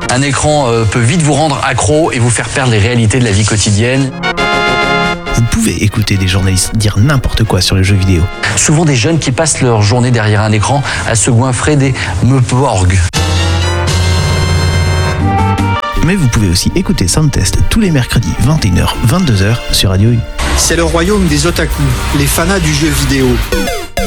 Un écran peut vite vous rendre accro et vous faire perdre les réalités de la vie quotidienne. Vous pouvez écouter des journalistes dire n'importe quoi sur les jeux vidéo. Souvent des jeunes qui passent leur journée derrière un écran à se goinfrer des meuporgs. Mais vous pouvez aussi écouter Soundtest tous les mercredis 21h-22h sur Radio U. C'est le royaume des otaku, les fanas du jeu vidéo.